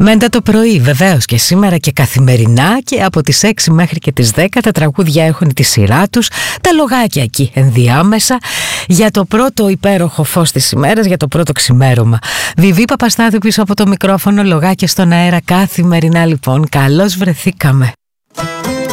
Μέντα το πρωί, βεβαίως, και σήμερα και καθημερινά, και από τις 6 μέχρι και τις 10 τα τραγούδια έχουν τη σειρά τους, τα λογάκια εκεί ενδιάμεσα, για το πρώτο υπέροχο φως της ημέρας, για το πρώτο ξημέρωμα. Βιβί Παπαστάθου πίσω από το μικρόφωνο, λογάκια στον αέρα καθημερινά λοιπόν. Καλώς βρεθήκαμε.